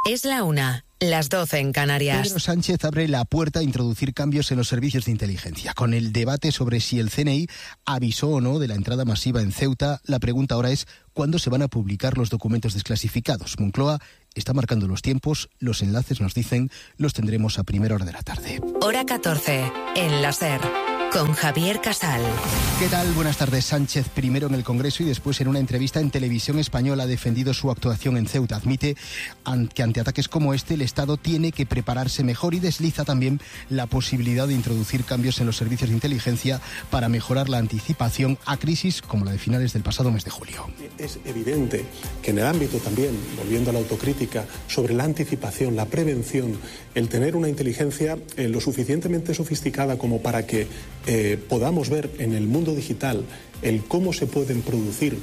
Es la 1, las 12 en Canarias. Pedro Sánchez abre la puerta a introducir cambios en los servicios de inteligencia. Con el debate sobre si el CNI avisó o no de la entrada masiva en Ceuta, la pregunta ahora es ¿cuándo se van a publicar los documentos desclasificados? Moncloa está marcando los tiempos, los enlaces nos dicen, los tendremos a primera hora de la tarde. Hora 14, en la SER, con Javier Casal. ¿Qué tal? Buenas tardes. Sánchez, primero en el Congreso y después en una entrevista en Televisión Española, ha defendido su actuación en Ceuta. Admite que ante ataques como este el Estado tiene que prepararse mejor y desliza también la posibilidad de introducir cambios en los servicios de inteligencia para mejorar la anticipación a crisis como la de finales del pasado mes de julio. Es evidente que en el ámbito también, volviendo a la autocrítica, sobre la anticipación, la prevención, el tener una inteligencia lo suficientemente sofisticada como para que podamos ver en el mundo digital el cómo se pueden producir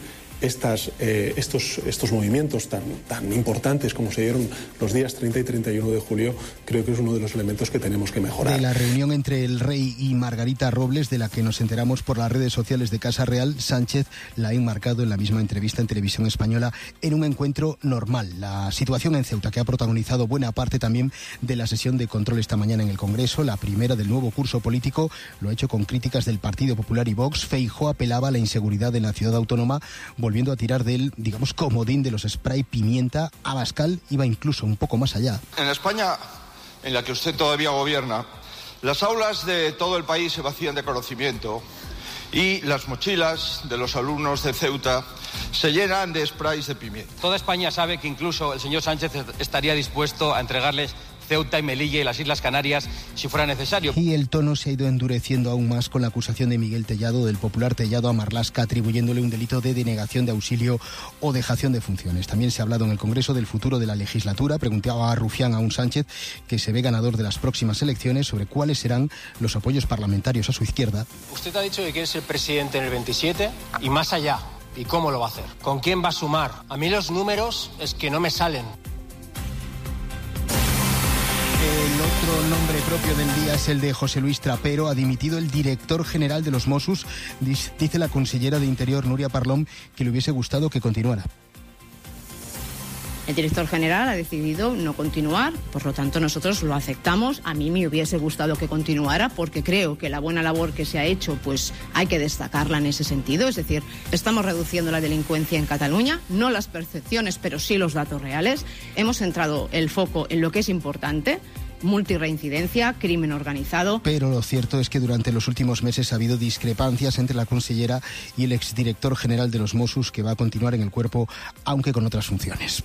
estos movimientos tan importantes como se dieron los días 30 y 31 de julio, creo que es uno de los elementos que tenemos que mejorar. De la reunión entre el rey y Margarita Robles, de la que nos enteramos por las redes sociales de Casa Real, Sánchez la ha enmarcado en la misma entrevista en Televisión Española en un encuentro normal. La situación en Ceuta, que ha protagonizado buena parte también de la sesión de control esta mañana en el Congreso, la primera del nuevo curso político, lo ha hecho con críticas del Partido Popular y Vox. Feijóo apelaba a la inseguridad en la ciudad autónoma, volviendo a tirar del, digamos, comodín de los spray pimienta. Abascal iba incluso un poco más allá. En España, en la que usted todavía gobierna, las aulas de todo el país se vacían de conocimiento y las mochilas de los alumnos de Ceuta se llenan de sprays de pimienta. Toda España sabe que incluso el señor Sánchez estaría dispuesto a entregarles Ceuta y Melilla y las Islas Canarias si fuera necesario. Y el tono se ha ido endureciendo aún más con la acusación de Miguel Tellado, del popular Tellado, a Marlaska, atribuyéndole un delito de denegación de auxilio o dejación de funciones. También se ha hablado en el Congreso del futuro de la legislatura. Preguntaba a Rufián a un Sánchez que se ve ganador de las próximas elecciones sobre cuáles serán los apoyos parlamentarios a su izquierda. Usted ha dicho que quiere ser presidente en el 27 y más allá. ¿Y cómo lo va a hacer? ¿Con quién va a sumar? A mí los números es que no me salen. El otro nombre propio del día es el de José Luis Trapero. Ha dimitido el director general de los Mossos. Dice la consellera de Interior, Núria Parlon, que le hubiese gustado que continuara. El director general ha decidido no continuar, por lo tanto nosotros lo aceptamos. A mí me hubiese gustado que continuara porque creo que la buena labor que se ha hecho pues hay que destacarla en ese sentido. Es decir, estamos reduciendo la delincuencia en Cataluña, no las percepciones pero sí los datos reales. Hemos centrado el foco en lo que es importante: multirreincidencia, crimen organizado. Pero lo cierto es que durante los últimos meses ha habido discrepancias entre la consellera y el exdirector general de los Mossos, que va a continuar en el cuerpo aunque con otras funciones.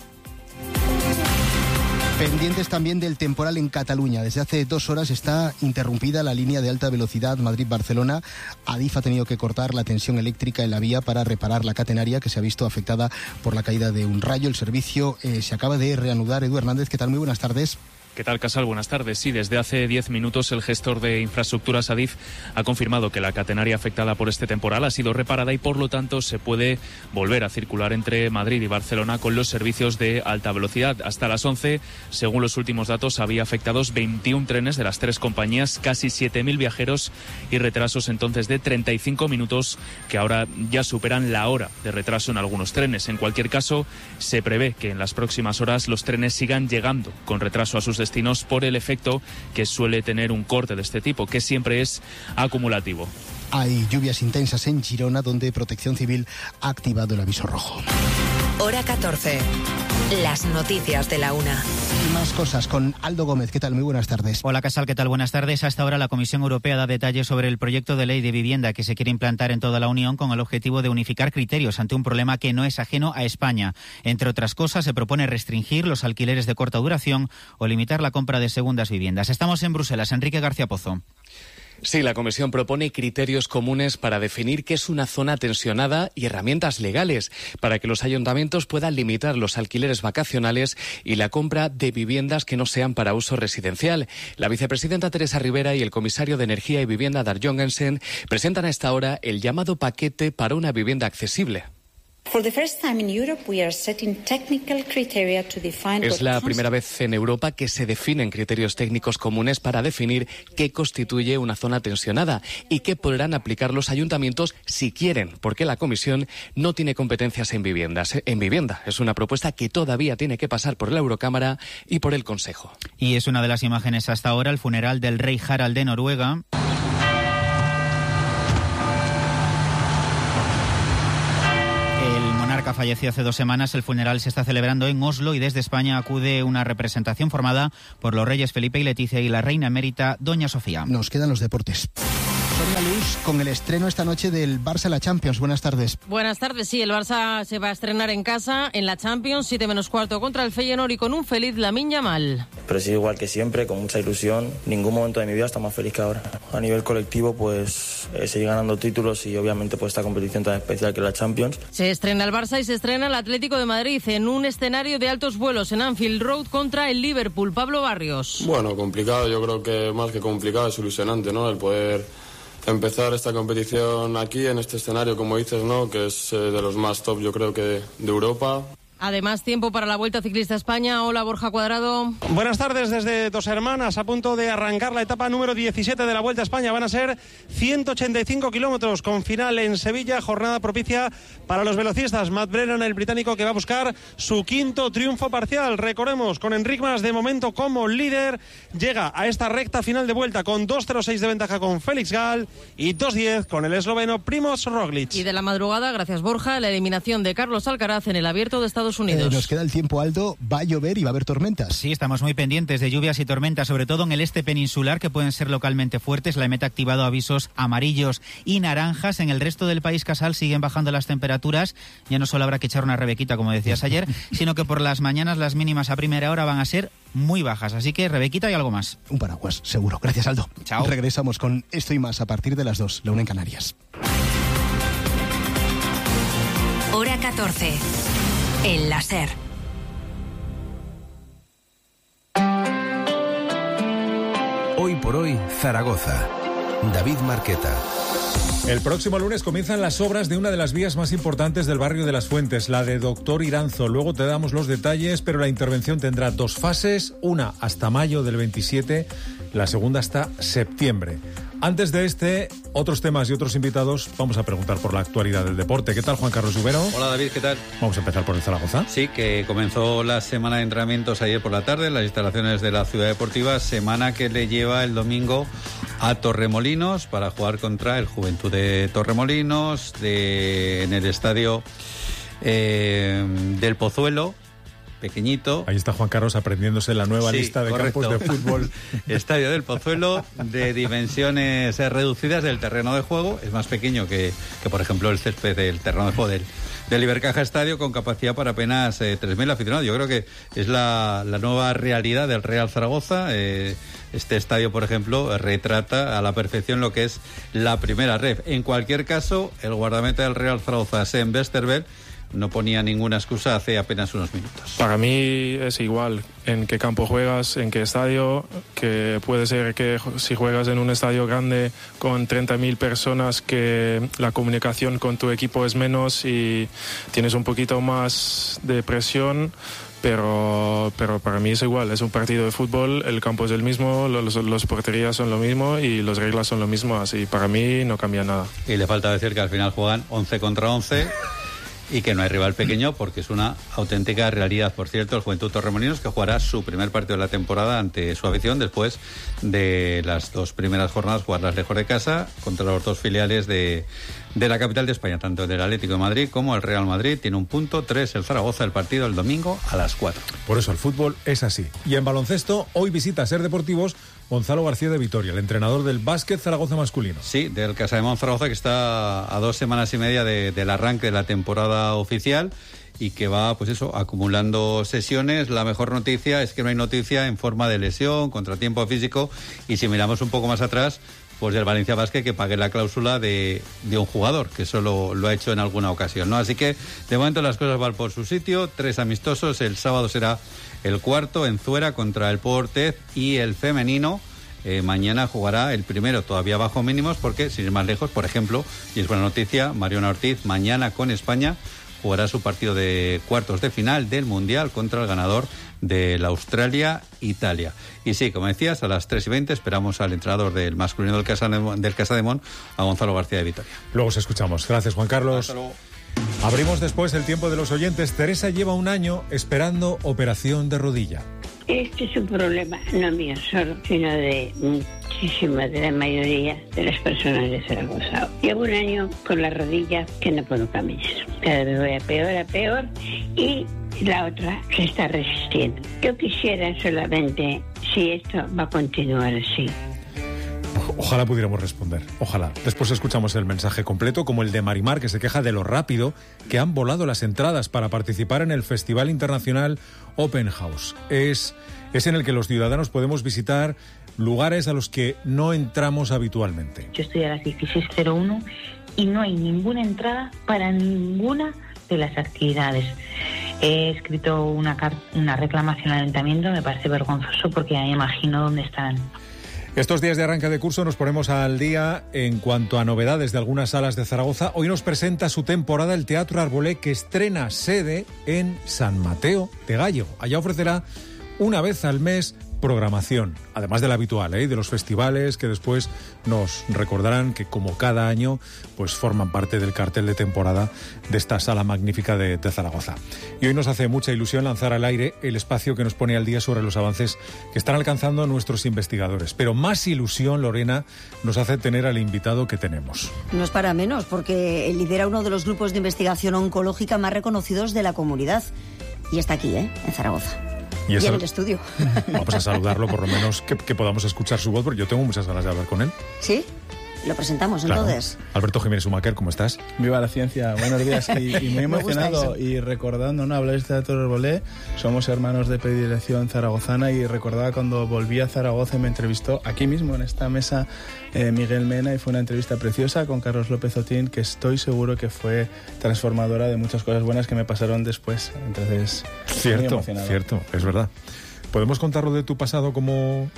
Pendientes también del temporal en Cataluña. Desde hace 2 horas está interrumpida la línea de alta velocidad Madrid-Barcelona. Adif ha tenido que cortar la tensión eléctrica en la vía para reparar la catenaria que se ha visto afectada por la caída de un rayo. El servicio se acaba de reanudar. Edu Hernández, ¿qué tal? Muy buenas tardes. ¿Qué tal, Casal? Buenas tardes. Sí, desde hace 10 minutos el gestor de infraestructuras Adif ha confirmado que la catenaria afectada por este temporal ha sido reparada y por lo tanto se puede volver a circular entre Madrid y Barcelona con los servicios de alta velocidad. Hasta las 11, según los últimos datos, había afectados 21 trenes de las 3 compañías, casi 7.000 viajeros y retrasos entonces de 35 minutos que ahora ya superan la hora de retraso en algunos trenes. En cualquier caso, se prevé que en las próximas horas los trenes sigan llegando con retraso a sus destinos por el efecto que suele tener un corte de este tipo, que siempre es acumulativo. Hay lluvias intensas en Girona, donde Protección Civil ha activado el aviso rojo. Hora 14. Las noticias de la 1. Y más cosas con Aldo Gómez. ¿Qué tal? Muy buenas tardes. Hola, Casal. ¿Qué tal? Buenas tardes. Hasta ahora la Comisión Europea da detalles sobre el proyecto de ley de vivienda que se quiere implantar en toda la Unión con el objetivo de unificar criterios ante un problema que no es ajeno a España. Entre otras cosas, se propone restringir los alquileres de corta duración o limitar la compra de segundas viviendas. Estamos en Bruselas. Enrique García Pozo. Sí, la Comisión propone criterios comunes para definir qué es una zona tensionada y herramientas legales para que los ayuntamientos puedan limitar los alquileres vacacionales y la compra de viviendas que no sean para uso residencial. La vicepresidenta Teresa Rivera y el comisario de Energía y Vivienda, Dar Jongensen, presentan a esta hora el llamado paquete para una vivienda accesible. Es la primera vez en Europa que se definen criterios técnicos comunes para definir qué constituye una zona tensionada y qué podrán aplicar los ayuntamientos si quieren, porque la Comisión no tiene competencias en vivienda. Es una propuesta que todavía tiene que pasar por la Eurocámara y por el Consejo. Y es una de las imágenes hasta ahora, el funeral del rey Harald de Noruega. Falleció hace 2 semanas. El funeral se está celebrando en Oslo y desde España acude una representación formada por los reyes Felipe y Leticia y la reina emérita Doña Sofía. Nos quedan los deportes. Sonia Luz, con el estreno esta noche del Barça en la Champions. Buenas tardes. Buenas tardes, sí, el Barça se va a estrenar en casa en la Champions, 7 menos cuarto contra el Feyenoord y con un feliz Lamine Yamal. Pero sí, igual que siempre, con mucha ilusión. Ningún momento de mi vida está más feliz que ahora. A nivel colectivo, pues seguir ganando títulos y obviamente pues esta competición tan especial que es la Champions. Se estrena el Barça y se estrena el Atlético de Madrid en un escenario de altos vuelos en Anfield Road contra el Liverpool. Pablo Barrios. Bueno, complicado, yo creo que más que complicado es ilusionante, ¿no? El poder empezar esta competición aquí, en este escenario, como dices, ¿no? Que es de los más top, yo creo que de Europa. Además, tiempo para la Vuelta Ciclista a España. Hola, Borja Cuadrado. Buenas tardes desde Dos Hermanas, a punto de arrancar la etapa número 17 de la Vuelta a España. Van a ser 185 kilómetros con final en Sevilla, jornada propicia para los velocistas. Matt Brennan, el británico, que va a buscar su 5º triunfo parcial. Recordemos, con Enric Mas de momento como líder, llega a esta recta final de vuelta con 2.06 de ventaja con Félix Gall y 2.10 con el esloveno Primož Roglič. Y de la madrugada, gracias Borja, la eliminación de Carlos Alcaraz en el Abierto de Estados Unidos. Nos queda el tiempo, Aldo. Va a llover y va a haber tormentas. Sí, estamos muy pendientes de lluvias y tormentas, sobre todo en el este peninsular, que pueden ser localmente fuertes. La EMET ha activado avisos amarillos y naranjas. En el resto del país, Casal, siguen bajando las temperaturas. Ya no solo habrá que echar una rebequita, como decías ayer, sino que por las mañanas las mínimas a primera hora van a ser muy bajas. Así que rebequita y algo más. Un paraguas, seguro. Gracias, Aldo. Chao. Regresamos con esto y más a partir de las 2, la 1 en Canarias. Hora 14. En la SER. Hoy por hoy, Zaragoza. David Marqueta. El próximo lunes comienzan las obras de una de las vías más importantes del barrio de Las Fuentes, la de Doctor Iranzo. Luego te damos los detalles, pero la intervención tendrá 2 fases, una hasta mayo del 27, la segunda hasta septiembre. Antes de otros temas y otros invitados, vamos a preguntar por la actualidad del deporte. ¿Qué tal, Juan Carlos Rubero? Hola, David, ¿qué tal? Vamos a empezar por el Zaragoza. Sí, que comenzó la semana de entrenamientos ayer por la tarde en las instalaciones de la Ciudad Deportiva, semana que le lleva el domingo a Torremolinos para jugar contra el Juventud de Torremolinos en el estadio del Pozuelo. Pequeñito. Ahí está Juan Carlos aprendiéndose la nueva lista de campos de fútbol. Estadio del Pozuelo, de dimensiones reducidas del terreno de juego. Es más pequeño que por ejemplo, el césped del terreno de juego del Ibercaja Estadio, con capacidad para apenas 3.000 aficionados. Yo creo que es la nueva realidad del Real Zaragoza. Este estadio, por ejemplo, retrata a la perfección lo que es la primera ref. En cualquier caso, el guardameta del Real Zaragoza, Sean Westerveld, no ponía ninguna excusa hace apenas unos minutos. Para mí es igual en qué campo juegas, en qué estadio, que puede ser que si juegas en un estadio grande con 30.000 personas, que la comunicación con tu equipo es menos y tienes un poquito más de presión. Pero para mí es igual, es un partido de fútbol, el campo es el mismo, los porterías son lo mismo y las reglas son lo mismo, así para mí no cambia nada. Y le falta decir que al final juegan 11 contra 11 y que no hay rival pequeño, porque es una auténtica realidad. Por cierto, el Juventud Torremolinos, que jugará su primer partido de la temporada ante su afición después de las 2 primeras jornadas jugarlas lejos de casa contra los 2 filiales de la capital de España, tanto el Atlético de Madrid como el Real Madrid. Tiene un punto, 3 el Zaragoza, el partido el domingo a las 4. Por eso el fútbol es así. Y en baloncesto, hoy visita a Ser Deportivos Gonzalo García de Vitoria, el entrenador del Básquet Zaragoza masculino. Sí, del Casademont Zaragoza, que está a 2 semanas y media del arranque de la temporada oficial y que va, pues eso, acumulando sesiones. La mejor noticia es que no hay noticia en forma de lesión, contratiempo físico, y si miramos un poco más atrás, pues del Valencia Basket, que pague la cláusula de un jugador, que eso lo ha hecho en alguna ocasión, ¿no? Así que de momento las cosas van por su sitio. 3 amistosos, el sábado será el 4 en Zuera contra el Portez, y el femenino mañana jugará el primero, todavía bajo mínimos, porque sin ir más lejos, por ejemplo, y es buena noticia, Mariona Ortiz mañana con España jugará su partido de cuartos de final del Mundial contra el ganador de la Australia-Italia. Y sí, como decías, a las 3:20 esperamos al entrenador del masculino del Casademont, a Gonzalo García de Vitoria. Luego os escuchamos. Gracias, Juan Carlos. Hasta luego. Abrimos después el tiempo de los oyentes. Teresa lleva un año esperando operación de rodilla. Este es un problema no mío solo, sino de de la mayoría de las personas de Zaragoza. Llevo un año con la rodilla que no puedo caminar. Cada vez voy a peor y la otra se está resistiendo. Yo quisiera solamente si esto va a continuar así. Ojalá pudiéramos responder, ojalá. Después escuchamos el mensaje completo, como el de Marimar, que se queja de lo rápido que han volado las entradas para participar en el Festival Internacional Open House. Es en el que los ciudadanos podemos visitar lugares a los que no entramos habitualmente. Yo estoy a las 16:01 y no hay ninguna entrada para ninguna de las actividades. He escrito una reclamación al ayuntamiento, me parece vergonzoso porque ya me imagino dónde están. Estos días de arranque de curso nos ponemos al día en cuanto a novedades de algunas salas de Zaragoza. Hoy nos presenta su temporada el Teatro Arbolé, que estrena sede en San Mateo de Gállego. Allá ofrecerá una vez al mes programación, además de la habitual, de los festivales que después nos recordarán que, como cada año, pues forman parte del cartel de temporada de esta sala magnífica de Zaragoza. Y hoy nos hace mucha ilusión lanzar al aire el espacio que nos pone al día sobre los avances que están alcanzando nuestros investigadores. Pero más ilusión, Lorena, nos hace tener al invitado que tenemos. No es para menos, porque lidera uno de los grupos de investigación oncológica más reconocidos de la comunidad. Y está aquí, en Zaragoza. Y en el estudio. Vamos a saludarlo, por lo menos que podamos escuchar su voz, porque yo tengo muchas ganas de hablar con él. ¿Sí? Lo presentamos, claro. Entonces. Alberto Jiménez Humaquer, ¿cómo estás? Viva la ciencia, buenos días. Y muy emocionado y recordando, ¿no? Habláis de Teatro Arbolé, somos hermanos de predilección zaragozana, y recordaba cuando volví a Zaragoza y me entrevistó aquí mismo en esta mesa Miguel Mena, y fue una entrevista preciosa con Carlos López Otín, que estoy seguro que fue transformadora de muchas cosas buenas que me pasaron después. Entonces, muy emocionado. Cierto, es verdad. ¿Podemos contar lo de tu pasado como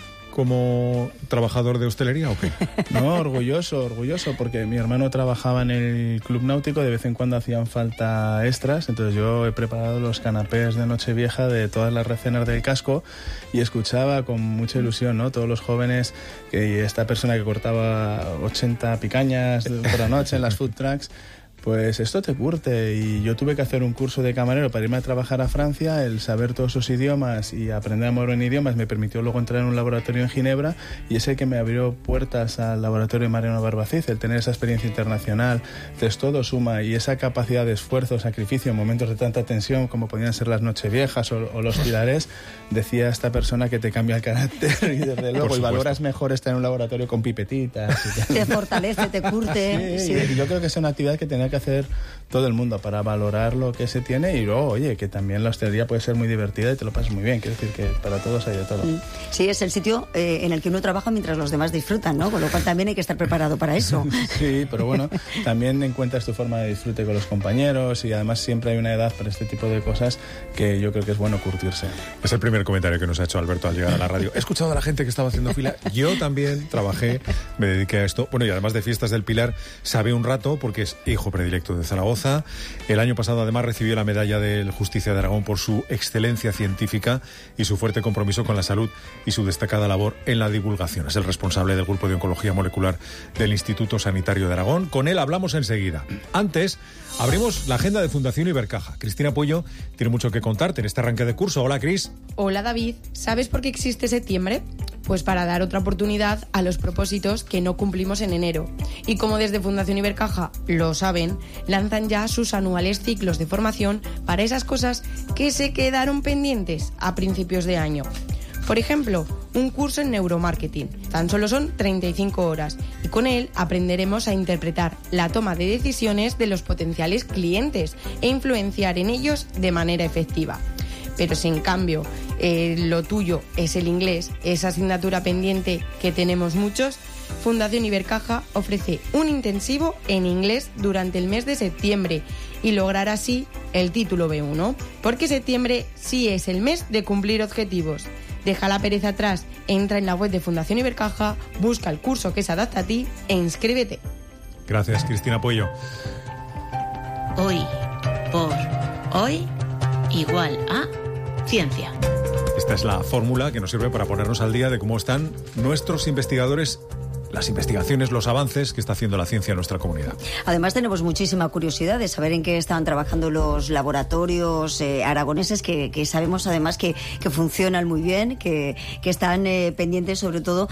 trabajador de hostelería o qué? No, orgulloso, porque mi hermano trabajaba en el club náutico, de vez en cuando hacían falta extras, entonces yo he preparado los canapés de Nochevieja de todas las recenas del casco y escuchaba con mucha ilusión, ¿no? Todos los jóvenes, que esta persona que cortaba 80 picañas por la noche en las food trucks. Pues esto te curte, y yo tuve que hacer un curso de camarero para irme a trabajar a Francia. El saber todos esos idiomas y aprender a mover en idiomas me permitió luego entrar en un laboratorio en Ginebra, y ese que me abrió puertas al laboratorio de Mariano Barbacid. El tener esa experiencia internacional, entonces todo suma, y esa capacidad de esfuerzo, sacrificio en momentos de tanta tensión como podían ser las Nocheviejas o los pilares, decía esta persona que te cambia el carácter, y desde luego, y valoras mejor estar en un laboratorio con pipetitas. Te fortalece, te curte. Sí. Y yo creo que es una actividad que tenía que hacer todo el mundo para valorar lo que se tiene, y luego, oye, que también la hostelería puede ser muy divertida y te lo pasas muy bien. Quiero decir que para todos hay de todo. Sí, es el sitio en el que uno trabaja mientras los demás disfrutan, ¿no? Con lo cual también hay que estar preparado para eso. Sí, pero bueno, también encuentras tu forma de disfrute con los compañeros, y además siempre hay una edad para este tipo de cosas que yo creo que es bueno curtirse. Es el primer comentario que nos ha hecho Alberto al llegar a la radio. He escuchado a la gente que estaba haciendo fila. Yo también trabajé, me dediqué a esto. Bueno, y además de Fiestas del Pilar, sabe un rato porque es hijo predilecto de Zaragoza. El año pasado además recibió la medalla del Justicia de Aragón por su excelencia científica y su fuerte compromiso con la salud y su destacada labor en la divulgación. Es el responsable del grupo de oncología molecular del Instituto Sanitario de Aragón. Con él hablamos enseguida. Antes, abrimos la agenda de Fundación Ibercaja. Cristina Puello tiene mucho que contarte en este arranque de curso. Hola, Cris. Hola, David. ¿Sabes por qué existe septiembre? Pues para dar otra oportunidad a los propósitos que no cumplimos en enero. Y como desde Fundación Ibercaja lo saben, lanzan ya sus anuales ciclos de formación para esas cosas que se quedaron pendientes a principios de año. Por ejemplo, un curso en neuromarketing. Tan solo son 35 horas y con él aprenderemos a interpretar la toma de decisiones de los potenciales clientes e influenciar en ellos de manera efectiva. Pero si en cambio lo tuyo es el inglés, esa asignatura pendiente que tenemos muchos, Fundación Ibercaja ofrece un intensivo en inglés durante el mes de septiembre y lograr así el título B1, porque septiembre sí es el mes de cumplir objetivos. Deja la pereza atrás, entra en la web de Fundación Ibercaja, busca el curso que se adapta a ti e inscríbete. Gracias, Cristina Puello. Hoy por hoy igual a ciencia. Esta es la fórmula que nos sirve para ponernos al día de cómo están nuestros investigadores, las investigaciones, los avances que está haciendo la ciencia en nuestra comunidad. Además tenemos muchísima curiosidad de saber en qué están trabajando los laboratorios aragoneses, que sabemos además que funcionan muy bien, que están pendientes sobre todo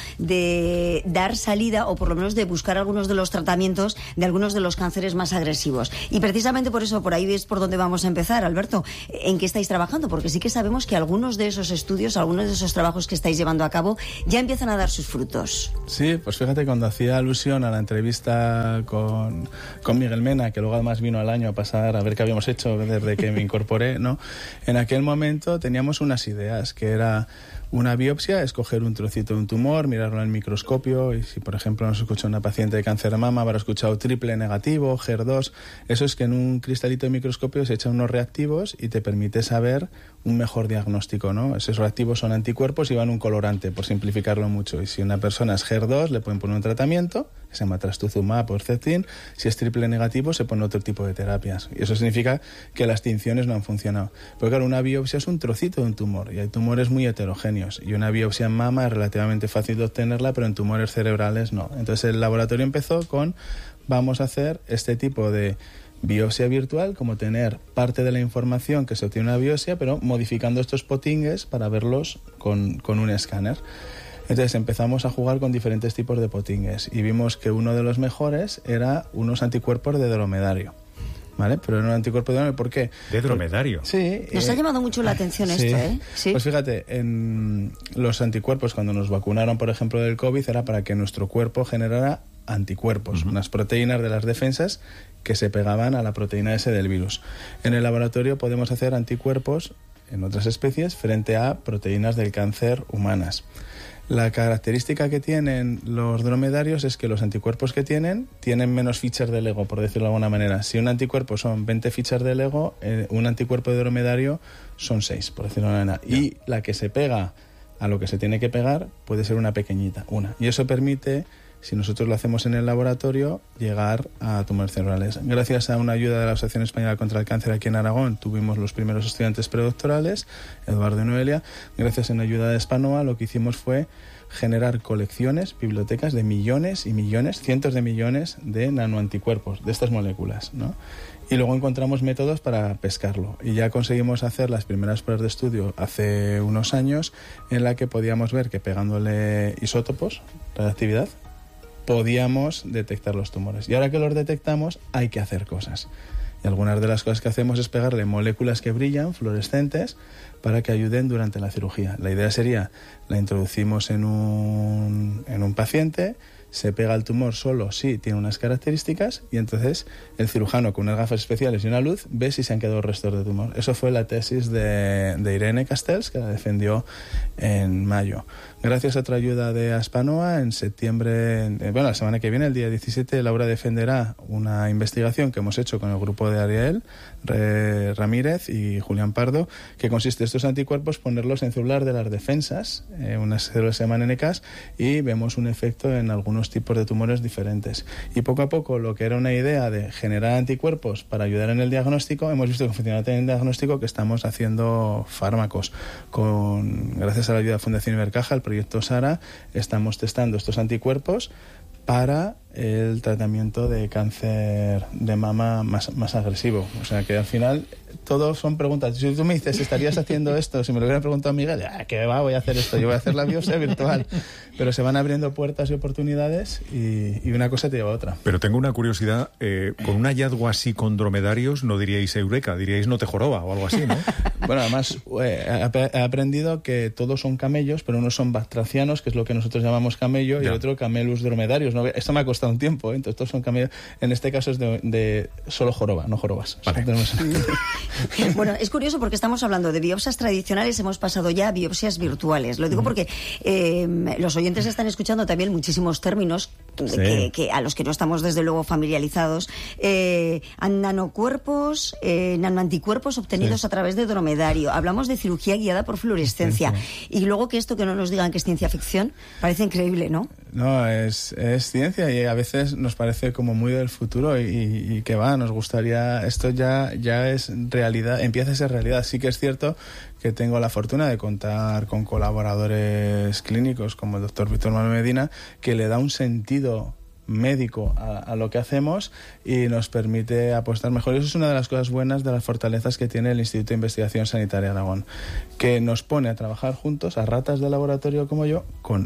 de dar salida o por lo menos de buscar algunos de los tratamientos de algunos de los cánceres más agresivos. Y precisamente por eso, por ahí es por donde vamos a empezar, Alberto. ¿En qué estáis trabajando? Porque sí que sabemos que algunos de esos estudios, algunos de esos trabajos que estáis llevando a cabo ya empiezan a dar sus frutos. Sí, pues fíjate, cuando hacía alusión a la entrevista con Miguel Mena, que luego además vino al año a pasar a ver qué habíamos hecho desde que me incorporé, ¿no? En aquel momento teníamos unas ideas, que era una biopsia, escoger un trocito de un tumor, mirarlo en el microscopio, y si por ejemplo nos escucha una paciente de cáncer de mama, habrá escuchado triple negativo, HER2, eso es que en un cristalito de microscopio se echan unos reactivos y te permite saber un mejor diagnóstico, ¿no? Esos reactivos son anticuerpos y van un colorante, por simplificarlo mucho, y si una persona es HER2 le pueden poner un tratamiento, que se llama trastuzumab o Herceptin, si es triple negativo se pone otro tipo de terapias, y eso significa que las tinciones no han funcionado. Pero claro, una biopsia es un trocito de un tumor, y hay tumores muy heterogéneos, y una biopsia en mama es relativamente fácil de obtenerla, pero en tumores cerebrales no. Entonces el laboratorio empezó con, vamos a hacer este tipo de biopsia virtual, como tener parte de la información que se obtiene en una biopsia, pero modificando estos potingues para verlos con un escáner. Entonces empezamos a jugar con diferentes tipos de potingues y vimos que uno de los mejores era unos anticuerpos de dromedario. ¿Vale? Pero era un anticuerpo de dromedario. ¿Por qué? ¿De dromedario? Sí. Nos ha llamado mucho la atención sí. esto, ¿eh? Sí. Pues fíjate, en los anticuerpos, cuando nos vacunaron, por ejemplo, del COVID, era para que nuestro cuerpo generara anticuerpos, unas proteínas de las defensas que se pegaban a la proteína S del virus. En el laboratorio podemos hacer anticuerpos en otras especies frente a proteínas del cáncer humanas. La característica que tienen los dromedarios es que los anticuerpos que tienen menos fichas de Lego, por decirlo de alguna manera. Si un anticuerpo son 20 fichas de Lego, un anticuerpo de dromedario son 6, por decirlo de alguna manera. Y la que se pega a lo que se tiene que pegar puede ser una pequeñita, una. Y eso permite, si nosotros lo hacemos en el laboratorio, llegar a tumores cerebrales. Gracias a una ayuda de la Asociación Española contra el Cáncer aquí en Aragón, tuvimos los primeros estudiantes predoctorales, Eduardo y Noelia. Gracias a una ayuda de Spanoa, lo que hicimos fue generar colecciones, bibliotecas de millones y millones, cientos de millones de nanoanticuerpos de estas moléculas, ¿no? Y luego encontramos métodos para pescarlo. Y ya conseguimos hacer las primeras pruebas de estudio hace unos años, en la que podíamos ver que pegándole isótopos, radiactividad, podíamos detectar los tumores. Y ahora que los detectamos, hay que hacer cosas. Y algunas de las cosas que hacemos es pegarle moléculas que brillan, fluorescentes, para que ayuden durante la cirugía. La idea sería, la introducimos en un paciente, se pega el tumor solo si tiene unas características, y entonces el cirujano con unas gafas especiales y una luz ve si se han quedado restos de tumor. Eso fue la tesis de Irene Castells, que la defendió en mayo. Gracias a otra ayuda de Aspanoa, en septiembre, la semana que viene, el día 17, Laura defenderá una investigación que hemos hecho con el grupo de Ariel Ramírez y Julián Pardo, que consiste en estos anticuerpos ponerlos en células de las defensas, unas células se llaman NKs, y vemos un efecto en algunos tipos de tumores diferentes. Y poco a poco, lo que era una idea de generar anticuerpos para ayudar en el diagnóstico, hemos visto que funciona en el diagnóstico, que estamos haciendo fármacos. Gracias a la ayuda de Fundación Ibercaja, el proyecto SARA, estamos testando estos anticuerpos para el tratamiento de cáncer de mama más agresivo. O sea que al final todo son preguntas. Si tú me dices, ¿estarías haciendo esto? Si me lo hubiera preguntado Miguel, ¿qué va? Voy a hacer esto. Yo voy a hacer la biopsia virtual. Pero se van abriendo puertas y oportunidades y una cosa te lleva a otra. Pero tengo una curiosidad. Con un hallazgo así con dromedarios no diríais eureka, diríais no te joroba o algo así, ¿no? Bueno, además he aprendido que todos son camellos, pero unos son bactracianos, que es lo que nosotros llamamos camello, y el otro camelus dromedarios. ¿No? Esto me ha costado un tiempo, ¿eh? Entonces todos son camellos. En este caso es de solo joroba, no jorobas. Vale. Bueno, es curioso porque estamos hablando de biopsias tradicionales, hemos pasado ya a biopsias virtuales. Lo digo porque los oyentes están escuchando también muchísimos términos que a los que no estamos desde luego familiarizados. Nanocuerpos, nanoanticuerpos obtenidos a través de dromedario. Hablamos de cirugía guiada por fluorescencia. Y luego que esto que no nos digan que es ciencia ficción, parece increíble, ¿no? No, es ciencia, y a veces nos parece como muy del futuro y que nos gustaría, esto ya es realidad, empieza a ser realidad. Sí que es cierto que tengo la fortuna de contar con colaboradores clínicos como el doctor Víctor Manuel Medina, que le da un sentido médico a lo que hacemos y nos permite apostar mejor. Eso es una de las cosas buenas, de las fortalezas que tiene el Instituto de Investigación Sanitaria Aragón, que nos pone a trabajar juntos, a ratas de laboratorio como yo, con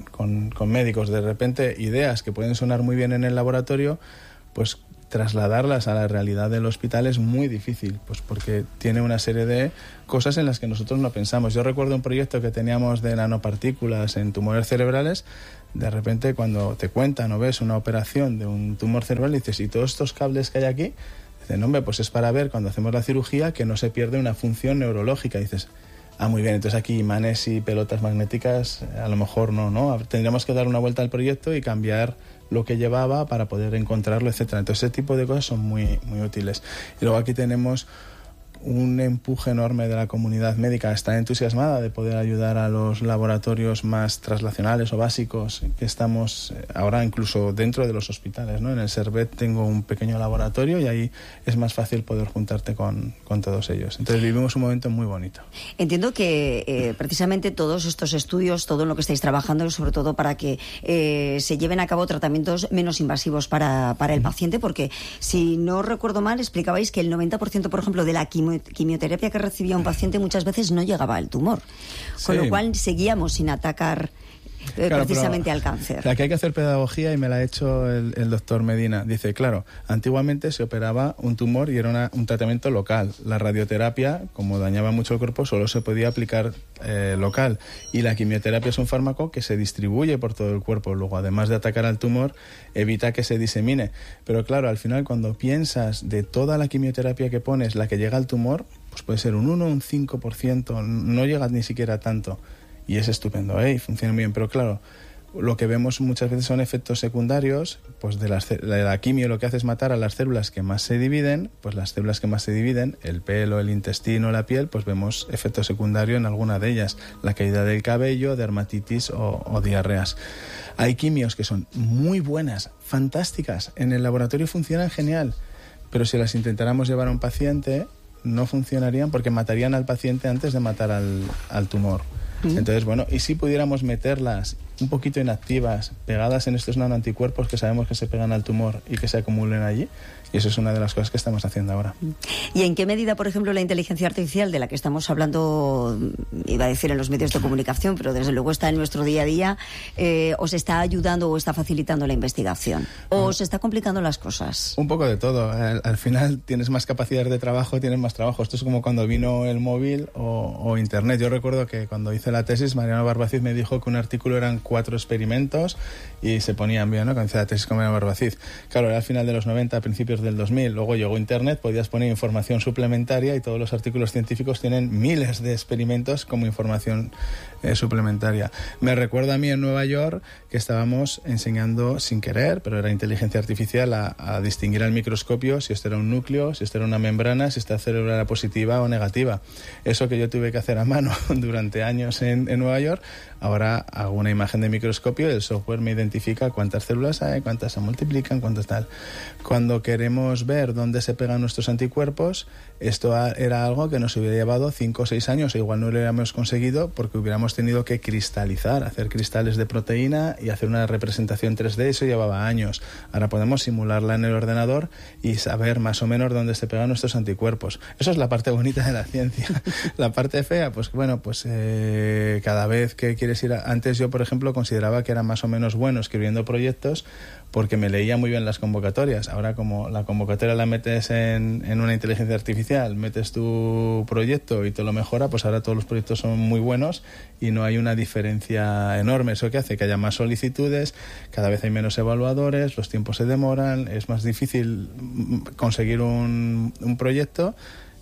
médicos. De repente, ideas que pueden sonar muy bien en el laboratorio, pues trasladarlas a la realidad del hospital es muy difícil, pues porque tiene una serie de cosas en las que nosotros no pensamos. Yo recuerdo un proyecto que teníamos de nanopartículas en tumores cerebrales. De repente, cuando te cuentan o ves una operación de un tumor cerebral, dices, ¿y todos estos cables que hay aquí? Dicen, hombre, pues es para ver cuando hacemos la cirugía que no se pierde una función neurológica. Y dices, muy bien, entonces aquí imanes y pelotas magnéticas a lo mejor no. Tendríamos que dar una vuelta al proyecto y cambiar lo que llevaba para poder encontrarlo, etcétera. Entonces ese tipo de cosas son muy, muy útiles. Y luego aquí tenemos un empuje enorme de la comunidad médica. Está entusiasmada de poder ayudar a los laboratorios más translacionales o básicos que estamos ahora incluso dentro de los hospitales, ¿no? En el Servet tengo un pequeño laboratorio y ahí es más fácil poder juntarte con todos ellos. Entonces vivimos un momento muy bonito. Entiendo que precisamente todos estos estudios, todo en lo que estáis trabajando, sobre todo para que se lleven a cabo tratamientos menos invasivos para el paciente, porque si no recuerdo mal, explicabais que el 90%, por ejemplo, de la quimioterapia que recibía un paciente muchas veces no llegaba al tumor, con lo cual seguíamos sin atacar precisamente al cáncer. La que hay que hacer pedagogía, y me la ha hecho el doctor Medina, dice, claro, antiguamente se operaba un tumor y era un tratamiento local. La radioterapia, como dañaba mucho el cuerpo, solo se podía aplicar local, y la quimioterapia es un fármaco que se distribuye por todo el cuerpo. Luego, además de atacar al tumor, evita que se disemine. Pero claro, al final, cuando piensas de toda la quimioterapia que pones, la que llega al tumor, pues puede ser un 1 o un 5%, no llega ni siquiera tanto. Y es estupendo, y funciona muy bien. Pero claro, lo que vemos muchas veces son efectos secundarios, pues de la quimio. Lo que hace es matar a las células que más se dividen. Pues las células que más se dividen, el pelo, el intestino, la piel, pues vemos efecto secundario en alguna de ellas. La caída del cabello, dermatitis o diarreas. Hay quimios que son muy buenas, fantásticas. En el laboratorio funcionan genial. Pero si las intentáramos llevar a un paciente, no funcionarían porque matarían al paciente antes de matar al tumor. Entonces, bueno, y si pudiéramos meterlas un poquito inactivas, pegadas en estos nanoanticuerpos que sabemos que se pegan al tumor y que se acumulen allí, y eso es una de las cosas que estamos haciendo ahora. ¿Y en qué medida, por ejemplo, la inteligencia artificial, de la que estamos hablando, iba a decir en los medios de comunicación, pero desde luego está en nuestro día a día, os está ayudando o está facilitando la investigación? ¿O os está complicando las cosas? Un poco de todo. Al final tienes más capacidades de trabajo, tienes más trabajo. Esto es como cuando vino el móvil o Internet. Yo recuerdo que cuando hice la tesis, Mariano Barbacid me dijo que un artículo eran 4 experimentos y se ponían bien, ¿no? Cuando hice la tesis con Mariano Barbacid. Claro, era al final de los 90, a principios del 2000. Luego llegó Internet, podías poner información suplementaria y todos los artículos científicos tienen miles de experimentos como información suplementaria. Me recuerdo a mí en Nueva York que estábamos enseñando sin querer, pero era inteligencia artificial, a distinguir al microscopio si esto era un núcleo, si esto era una membrana, si esta célula era positiva o negativa. Eso que yo tuve que hacer a mano durante años en Nueva York, ahora hago una imagen de microscopio y el software me identifica cuántas células hay, cuántas se multiplican, cuántas tal. Cuando queremos ver dónde se pegan nuestros anticuerpos, esto era algo que nos hubiera llevado 5 o 6 años, e igual no lo hubiéramos conseguido porque hubiéramos tenido que cristalizar, hacer cristales de proteína y hacer una representación 3D, eso llevaba años. Ahora podemos simularla en el ordenador y saber más o menos dónde se pegan nuestros anticuerpos. Eso es la parte bonita de la ciencia. La parte fea, pues bueno, pues cada vez que quieres ir antes yo, por ejemplo, consideraba que era más o menos bueno escribiendo proyectos porque me leía muy bien las convocatorias. Ahora, como la convocatoria la metes en una inteligencia artificial, metes tu proyecto y te lo mejora, pues ahora todos los proyectos son muy buenos y no hay una diferencia enorme. Eso que hace que haya más solicitudes, cada vez hay menos evaluadores, los tiempos se demoran, es más difícil conseguir un proyecto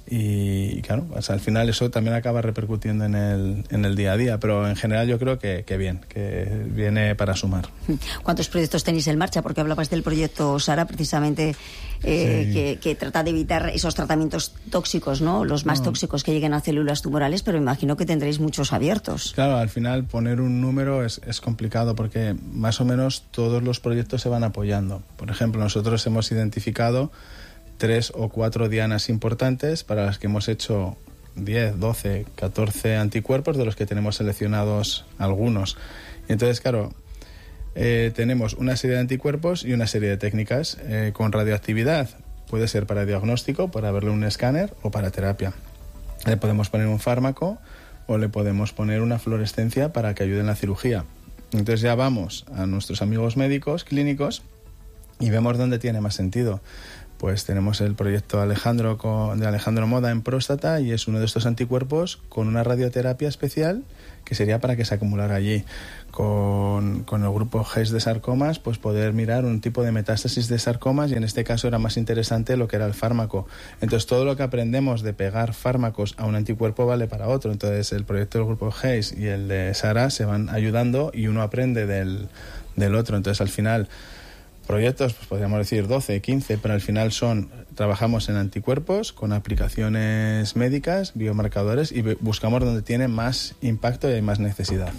Y claro, pues al final eso también acaba repercutiendo en el día a día, pero en general yo creo que bien, que viene para sumar. ¿Cuántos proyectos tenéis en marcha? Porque hablabas del proyecto Sara, precisamente, que trata de evitar esos tratamientos tóxicos, ¿no? Los más tóxicos que lleguen a células tumorales, pero imagino que tendréis muchos abiertos. Claro, al final poner un número es complicado porque más o menos todos los proyectos se van apoyando. Por ejemplo, nosotros hemos identificado 3 o 4 dianas importantes para las que hemos hecho 10, 12, 14 anticuerpos, de los que tenemos seleccionados algunos. Y entonces, claro, tenemos una serie de anticuerpos y una serie de técnicas con radioactividad. Puede ser para diagnóstico, para verle un escáner o para terapia. Le podemos poner un fármaco o le podemos poner una fluorescencia para que ayude en la cirugía. Entonces ya vamos a nuestros amigos médicos clínicos y vemos dónde tiene más sentido. Pues tenemos el proyecto de Alejandro Moda en próstata y es uno de estos anticuerpos con una radioterapia especial que sería para que se acumulara allí. Con el grupo GES de sarcomas, pues poder mirar un tipo de metástasis de sarcomas y en este caso era más interesante lo que era el fármaco. Entonces todo lo que aprendemos de pegar fármacos a un anticuerpo vale para otro. Entonces el proyecto del grupo GES y el de Sara se van ayudando y uno aprende del otro. Entonces al final proyectos, pues podríamos decir 12, 15, pero al final trabajamos en anticuerpos con aplicaciones médicas, biomarcadores y buscamos donde tiene más impacto y hay más necesidad.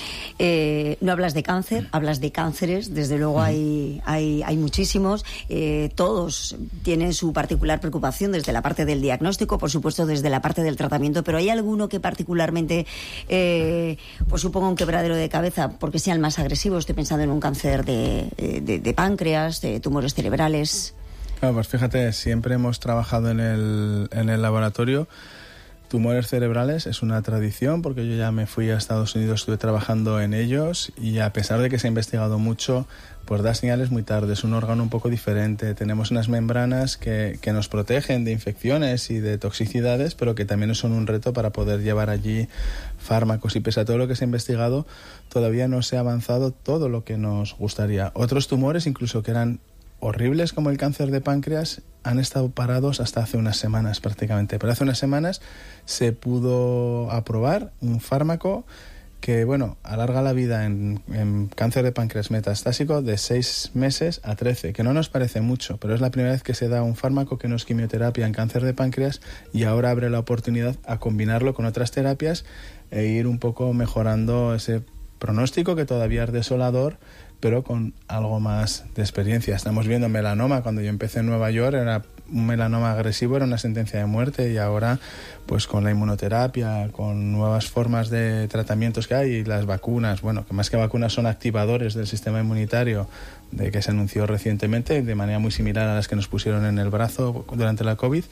No hablas de cáncer, hablas de cánceres, desde luego hay muchísimos, todos tienen su particular preocupación desde la parte del diagnóstico, por supuesto desde la parte del tratamiento, pero ¿hay alguno que particularmente pues suponga un quebradero de cabeza porque sea el más agresivo? Estoy pensando en un cáncer de páncreas, de tumores cerebrales. Claro, pues fíjate, siempre hemos trabajado en el laboratorio. Tumores cerebrales es una tradición porque yo ya me fui a Estados Unidos, estuve trabajando en ellos y a pesar de que se ha investigado mucho, pues da señales muy tarde. Es un órgano un poco diferente. Tenemos unas membranas que nos protegen de infecciones y de toxicidades, pero que también son un reto para poder llevar allí fármacos. Y pese a todo lo que se ha investigado, todavía no se ha avanzado todo lo que nos gustaría. Otros tumores, incluso que eran horribles como el cáncer de páncreas, han estado parados hasta hace unas semanas prácticamente. Pero hace unas semanas se pudo aprobar un fármaco que, bueno, alarga la vida en cáncer de páncreas metastásico de 6 meses a 13, que no nos parece mucho, pero es la primera vez que se da un fármaco que no es quimioterapia en cáncer de páncreas y ahora abre la oportunidad a combinarlo con otras terapias e ir un poco mejorando ese pronóstico que todavía es desolador, pero con algo más de experiencia. Estamos viendo melanoma. Cuando yo empecé en Nueva York era un melanoma agresivo, era una sentencia de muerte, y ahora pues con la inmunoterapia, con nuevas formas de tratamientos que hay y las vacunas, bueno, que más que vacunas son activadores del sistema inmunitario, de que se anunció recientemente de manera muy similar a las que nos pusieron en el brazo durante la COVID.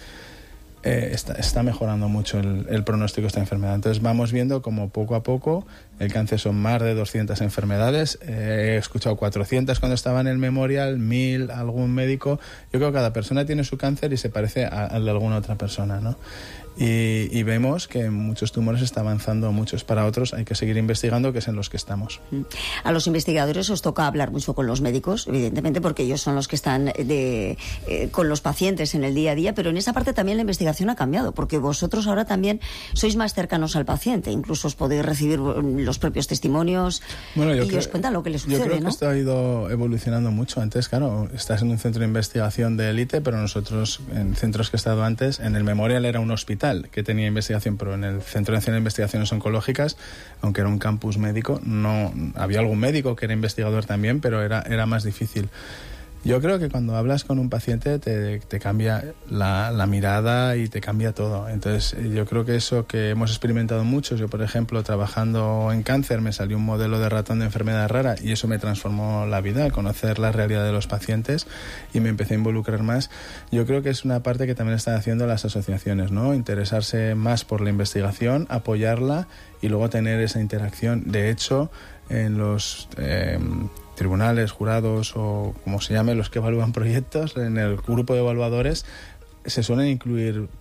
Está mejorando mucho el pronóstico de esta enfermedad. Entonces vamos viendo como poco a poco el cáncer son más de 200 enfermedades. He escuchado 400 cuando estaba en el Memorial, 1000 algún médico. Yo creo que cada persona tiene su cáncer y se parece al de alguna otra persona, ¿no? Y vemos que muchos tumores está avanzando, muchos. Para otros hay que seguir investigando, que es en los que estamos. A los investigadores os toca hablar mucho con los médicos, evidentemente, porque ellos son los que están con los pacientes en el día a día, pero en esa parte también la investigación ha cambiado, porque vosotros ahora también sois más cercanos al paciente, incluso os podéis recibir los propios testimonios y os cuentan lo que les sucede, yo creo que ¿no? esto ha ido evolucionando mucho. Antes, claro, estás en un centro de investigación de élite, pero nosotros, en centros que he estado antes, en el Memorial era un hospital que tenía investigación, pero en el Centro Nacional de Investigaciones Oncológicas, aunque era un campus médico, no había algún médico que era investigador también, pero era más difícil. Yo creo que cuando hablas con un paciente te cambia la mirada y te cambia todo. Entonces yo creo que eso que hemos experimentado muchos, yo por ejemplo trabajando en cáncer me salió un modelo de ratón de enfermedad rara y eso me transformó la vida, conocer la realidad de los pacientes y me empecé a involucrar más. Yo creo que es una parte que también están haciendo las asociaciones, ¿no? Interesarse más por la investigación, apoyarla y luego tener esa interacción. De hecho, en los tribunales, jurados o como se llame, los que evalúan proyectos, en el grupo de evaluadores se suelen incluir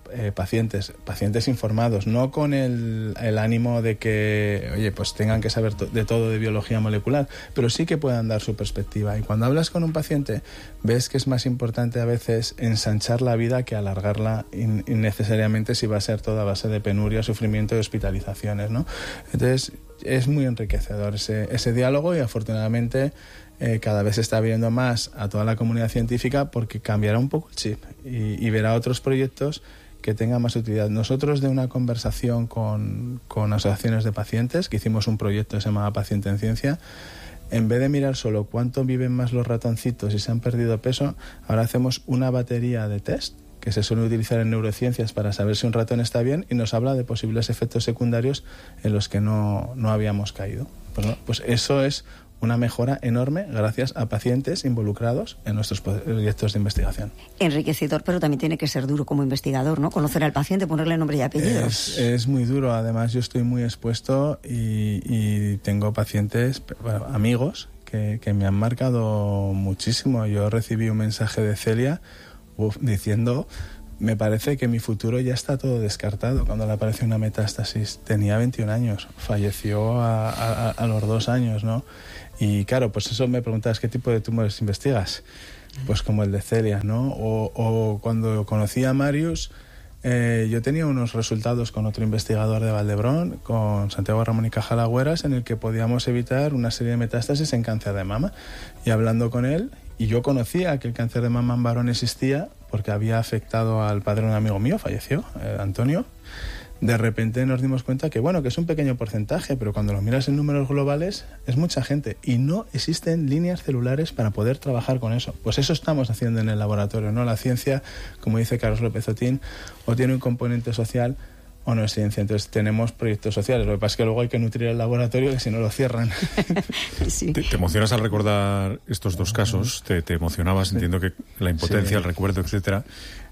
pacientes informados, no con el ánimo de que, oye, pues tengan que saber de todo de biología molecular, pero sí que puedan dar su perspectiva. Y cuando hablas con un paciente, ves que es más importante a veces ensanchar la vida que alargarla innecesariamente, si va a ser toda a base de penuria, sufrimiento y hospitalizaciones, ¿no? Entonces, es muy enriquecedor ese diálogo, y afortunadamente cada vez se está viendo más a toda la comunidad científica, porque cambiará un poco el chip y verá otros proyectos que tengan más utilidad. Nosotros, de una conversación con asociaciones de pacientes, que hicimos un proyecto que se llamaba Paciente en Ciencia, en vez de mirar solo cuánto viven más los ratoncitos y se han perdido peso, ahora hacemos una batería de test que se suele utilizar en neurociencias para saber si un ratón está bien, y nos habla de posibles efectos secundarios en los que no habíamos caído. Pues eso es una mejora enorme gracias a pacientes involucrados en nuestros proyectos de investigación. Enriquecedor, pero también tiene que ser duro como investigador, ¿no? Conocer al paciente, ponerle nombre y apellido. Es muy duro. Además, yo estoy muy expuesto y tengo pacientes, amigos, que me han marcado muchísimo. Yo recibí un mensaje de Celia diciendo: me parece que mi futuro ya está todo descartado, cuando le apareció una metástasis. Tenía 21 años, falleció a los 2 años, ¿no? Y claro, pues eso, me preguntabas, ¿qué tipo de tumores investigas? Pues como el de Celia, ¿no? O cuando conocí a Marius, yo tenía unos resultados con otro investigador de Valdebrón, con Santiago Ramón y Cajal Agüeras, en el que podíamos evitar una serie de metástasis en cáncer de mama. Y hablando con él, y yo conocía que el cáncer de mama en varón existía, porque había afectado al padre de un amigo mío, falleció, Antonio. De repente nos dimos cuenta que, bueno, que es un pequeño porcentaje, pero cuando lo miras en números globales es mucha gente, y no existen líneas celulares para poder trabajar con eso. Pues eso estamos haciendo en el laboratorio, ¿no? La ciencia, como dice Carlos López Otín, o tiene un componente social o no es ciencia. Entonces tenemos proyectos sociales. Lo que pasa es que luego hay que nutrir el laboratorio, que si no lo cierran. Sí. Te emocionas al recordar estos dos casos, te emocionabas, entiendo que la impotencia, el recuerdo, etcétera.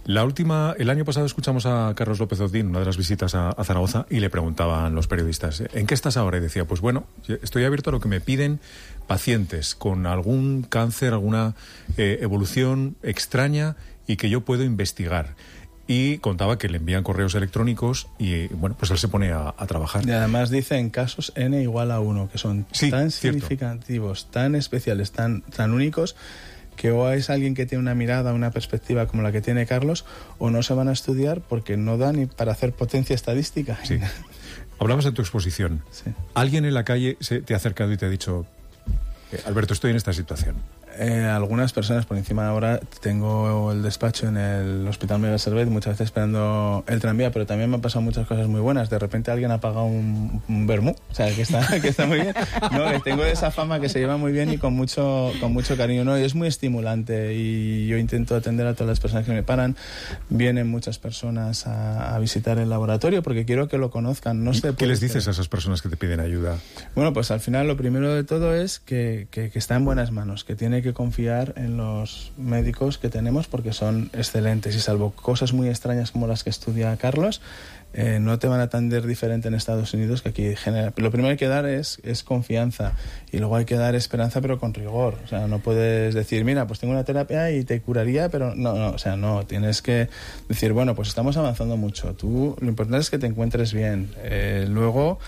El año pasado escuchamos a Carlos López Otín, una de las visitas a Zaragoza, y le preguntaban los periodistas: ¿en qué estás ahora? Y decía: pues bueno, estoy abierto a lo que me piden pacientes con algún cáncer, alguna evolución extraña y que yo puedo investigar. Y contaba que le envían correos electrónicos y, bueno, pues él se pone a trabajar. Y además dice en casos n igual a 1, que son tan significativos, tan especiales, tan únicos, que o es alguien que tiene una mirada, una perspectiva como la que tiene Carlos, o no se van a estudiar porque no da ni para hacer potencia estadística. Sí. Hablabas de tu exposición. Sí. ¿Alguien en la calle te ha acercado y te ha dicho: Alberto, estoy en esta situación? Algunas personas. Por encima, ahora tengo el despacho en el Hospital Miguel Servet, muchas veces esperando el tranvía, pero también me han pasado muchas cosas muy buenas. De repente alguien ha pagado un vermú, o sea, que está muy bien. No, tengo esa fama que se lleva muy bien y con mucho cariño, ¿no? Y es muy estimulante, y yo intento atender a todas las personas que me paran. Vienen muchas personas a visitar el laboratorio porque quiero que lo conozcan. No sé. ¿Qué les dices a esas personas que te piden ayuda? Bueno, pues al final lo primero de todo es que está en buenas manos, que tiene que confiar en los médicos que tenemos, porque son excelentes, y salvo cosas muy extrañas como las que estudia Carlos, no te van a atender diferente en Estados Unidos que aquí. Lo primero que hay que dar es confianza, y luego hay que dar esperanza, pero con rigor. O sea, no puedes decir: mira, pues tengo una terapia y te curaría, pero no, o sea, no, tienes que decir: bueno, pues estamos avanzando mucho, tú lo importante es que te encuentres bien, luego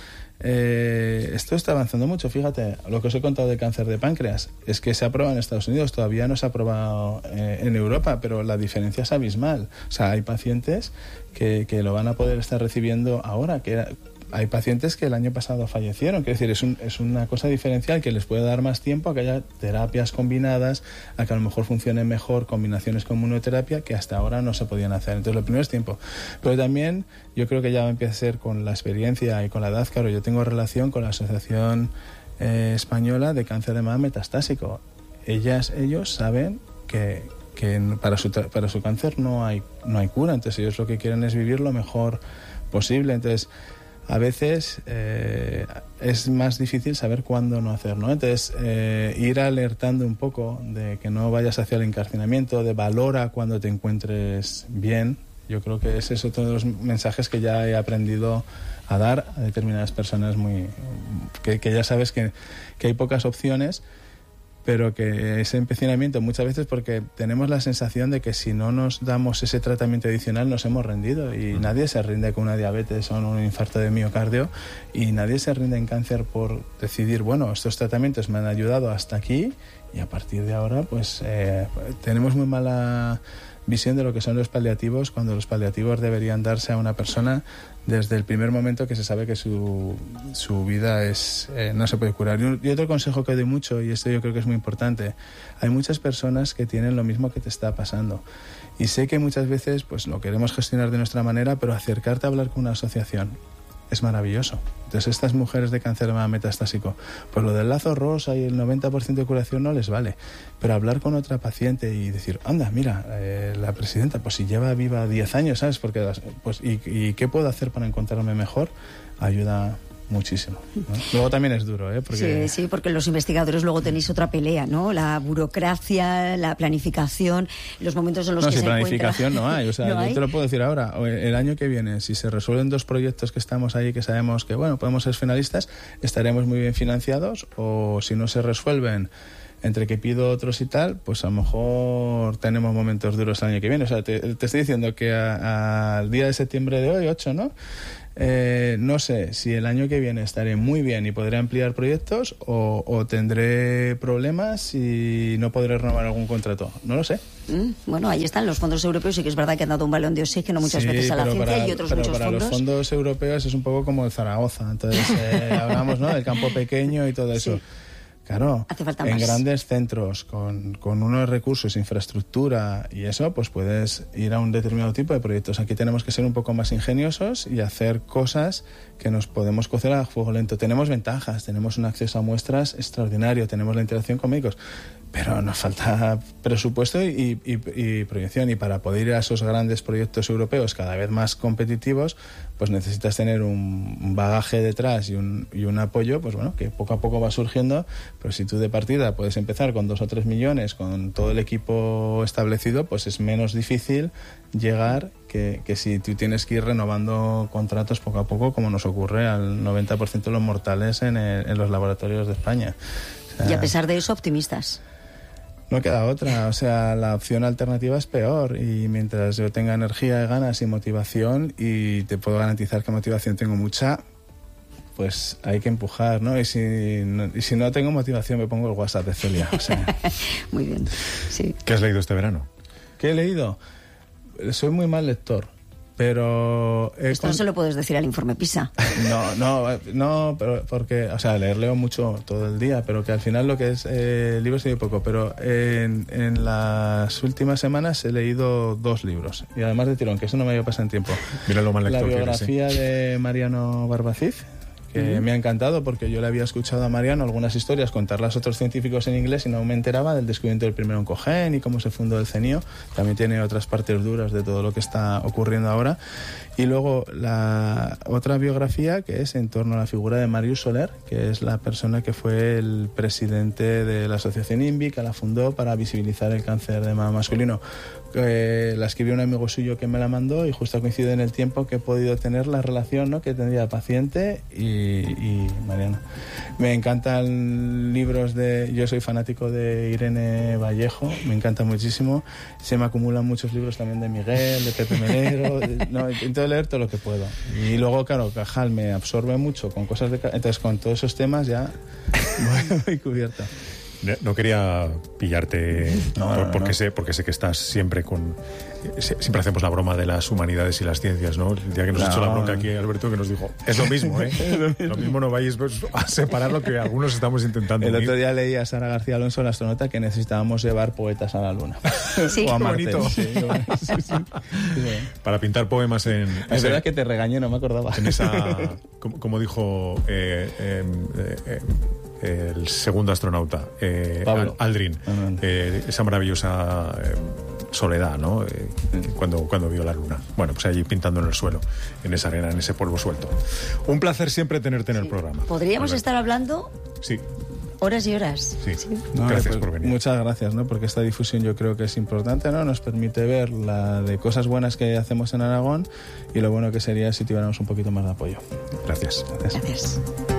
esto está avanzando mucho. Fíjate, lo que os he contado de cáncer de páncreas es que se ha aprobado en Estados Unidos, todavía no se ha aprobado en Europa, pero la diferencia es abismal. O sea, hay pacientes que lo van a poder estar recibiendo ahora, hay pacientes que el año pasado fallecieron. Quiero decir, es una cosa diferencial, que les puede dar más tiempo a que haya terapias combinadas, a que a lo mejor funcionen mejor combinaciones con inmunoterapia que hasta ahora no se podían hacer. Entonces, lo primero es tiempo. Pero también yo creo que ya empieza a ser con la experiencia y con la edad. Claro, yo tengo relación con la Asociación Española de Cáncer de Mama Metastásico. Ellos saben que para su cáncer no hay cura. Entonces, ellos lo que quieren es vivir lo mejor posible. Entonces, a veces es más difícil saber cuándo no hacer, ¿no? Entonces, ir alertando un poco de que no vayas hacia el encarcelamiento, de valora cuando te encuentres bien. Yo creo que ese es otro de los mensajes que ya he aprendido a dar a determinadas personas que ya sabes que hay pocas opciones, pero que ese empecinamiento muchas veces porque tenemos la sensación de que si no nos damos ese tratamiento adicional nos hemos rendido, y nadie se rinde con una diabetes o un infarto de miocardio, y nadie se rinde en cáncer por decidir, bueno, estos tratamientos me han ayudado hasta aquí y a partir de ahora pues tenemos muy mala visión de lo que son los paliativos, cuando los paliativos deberían darse a una persona desde el primer momento que se sabe que su vida no se puede curar. Y otro consejo que doy mucho, y esto yo creo que es muy importante, hay muchas personas que tienen lo mismo que te está pasando. Y sé que muchas veces pues lo queremos gestionar de nuestra manera, pero acercarte a hablar con una asociación es maravilloso. Entonces, estas mujeres de cáncer de mama metastásico, pues lo del lazo rosa y el 90% de curación no les vale. Pero hablar con otra paciente y decir, anda, mira, la presidenta, pues si lleva viva 10 años, ¿sabes? Porque, pues, ¿y qué puedo hacer para encontrarme mejor? Ayuda muchísimo, ¿no? Luego también es duro, ¿eh? Sí, porque los investigadores luego tenéis otra pelea, ¿no? La burocracia, la planificación, los momentos en los que se planificación encuentra... no hay, o sea, ¿No hay? Te lo puedo decir ahora, el año que viene, si se resuelven 2 proyectos que estamos ahí, que sabemos que, bueno, podemos ser finalistas, estaremos muy bien financiados, o si no se resuelven entre que pido otros y tal, pues a lo mejor tenemos momentos duros el año que viene. O sea, te estoy diciendo que al día de septiembre de hoy, 8, ¿no? No sé si el año que viene estaré muy bien y podré ampliar proyectos o tendré problemas y no podré renovar algún contrato. No lo sé. Bueno, ahí están los fondos europeos, y que es verdad que han dado un balón de oxígeno muchas veces a la ciencia y otros muchos para fondos. Los fondos europeos es un poco como el Zaragoza. Entonces hablamos, ¿no?, del campo pequeño y todo eso. Sí. Claro, hace falta en más. Grandes centros, con unos recursos, infraestructura y eso, pues puedes ir a un determinado tipo de proyectos. Aquí tenemos que ser un poco más ingeniosos y hacer cosas que nos podemos cocer a fuego lento. Tenemos ventajas, tenemos un acceso a muestras extraordinario, tenemos la interacción con médicos, pero nos falta presupuesto y proyección. Y para poder ir a esos grandes proyectos europeos cada vez más competitivos, pues necesitas tener un bagaje detrás y un apoyo, pues bueno, que poco a poco va surgiendo. Pero si tú de partida puedes empezar con 2 o 3 millones, con todo el equipo establecido, pues es menos difícil llegar que si tú tienes que ir renovando contratos poco a poco, como nos ocurre al 90% de los mortales en los laboratorios de España. O sea, y a pesar de eso, optimistas. No queda otra, o sea, la opción alternativa es peor, y mientras yo tenga energía, ganas y motivación, y te puedo garantizar que motivación tengo mucha, pues hay que empujar, ¿no? Y si no tengo motivación, me pongo el WhatsApp de Celia. O sea. Muy bien, sí. ¿Qué has leído este verano? ¿Qué he leído? Soy muy mal lector, pero... Esto no se lo puedes decir al informe PISA. No, pero porque, o sea, leo mucho todo el día, pero que al final lo que es libros leí poco, pero en las últimas semanas he leído 2 libros, y además de tirón, que eso no me había pasado en tiempo. Mira lo mal lector que eres. La biografía de Mariano Barbacid, que me ha encantado porque yo le había escuchado a Mariano algunas historias contarlas a otros científicos en inglés y no me enteraba del descubrimiento del primer oncogen y cómo se fundó el CENIO. También tiene otras partes duras de todo lo que está ocurriendo ahora. Y luego la otra biografía, que es en torno a la figura de Marius Soler, que es la persona que fue el presidente de la asociación INVI, que la fundó para visibilizar el cáncer de mama masculino. La escribió un amigo suyo que me la mandó, y justo coincide en el tiempo que he podido tener la relación, ¿no?, que tendría el paciente y Mariano. Me encantan libros yo soy fanático de Irene Vallejo, me encanta muchísimo. Se me acumulan muchos libros también de Miguel, de Pepe Melero. Intento leer todo lo que puedo. Y luego, claro, Cajal me absorbe mucho con cosas entonces con todos esos temas ya voy cubierto. No quería pillarte porque sé que estás siempre siempre hacemos la broma de las humanidades y las ciencias, ¿no? El día que nos echó la bronca aquí Alberto, que nos dijo, es lo mismo, ¿eh? Lo mismo no vayáis a separar lo que algunos estamos intentando. El otro día leí a Sara García Alonso, la astronauta, que necesitábamos llevar poetas a la Luna. Sí, o a Marte. Sí, para pintar poemas en... Es verdad que te regañé, no me acordaba. En esa... como dijo... el segundo astronauta, Aldrin, esa maravillosa soledad, ¿no? Cuando vio la luna. Bueno, pues allí pintando en el suelo, en esa arena, en ese polvo suelto. Un placer siempre tenerte en el programa. Podríamos estar hablando horas y horas. Sí. Gracias por venir. Muchas gracias, ¿no? Porque esta difusión yo creo que es importante, ¿no? Nos permite ver la de cosas buenas que hacemos en Aragón y lo bueno que sería si tuviéramos un poquito más de apoyo. Gracias. Gracias.